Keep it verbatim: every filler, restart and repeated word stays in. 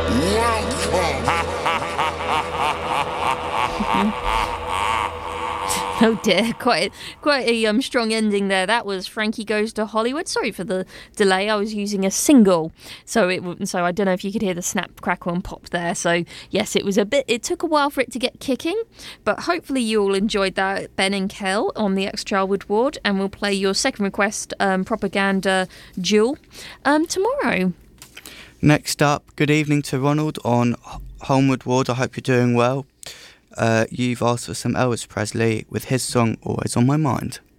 Oh dear, quite quite a um, strong ending there. That was Frankie Goes to Hollywood. Sorry for the delay. I was using a single, so it so I don't know if you could hear the snap, crackle, and pop there. So yes, it was a bit. It took a while for it to get kicking, but hopefully you all enjoyed that. Ben and Kel on the Ex Childhood Ward, and we'll play your second request, um, Propaganda Duel, um, tomorrow. Next up, good evening to Ronald on Holmwood Ward. I hope you're doing well. Uh, you've asked for some Elvis Presley with his song Always on My Mind.